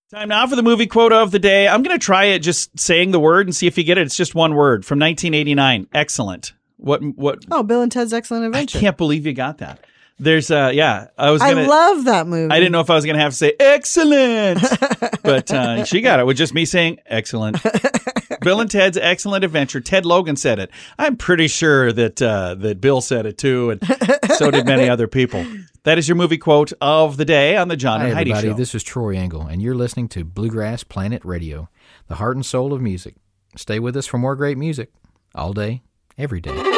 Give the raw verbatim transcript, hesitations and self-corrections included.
Time now for the movie quote of the day. I'm going to try it just saying the word and see if you get it. It's just one word from nineteen eighty-nine. Excellent. What? What? Oh, Bill and Ted's Excellent I Adventure. can't believe you got that. There's, uh, yeah, I was I gonna. love that movie. I didn't know if I was going to have to say excellent, but uh, she got it with just me saying excellent. Bill and Ted's Excellent Adventure. Ted Logan said it. I'm pretty sure that uh, that Bill said it too, and so did many other people. That is your movie quote of the day on the John Hi, and Heidi everybody. Show. This is Troy Engel, and you're listening to Bluegrass Planet Radio, the heart and soul of music. Stay with us for more great music all day, every day.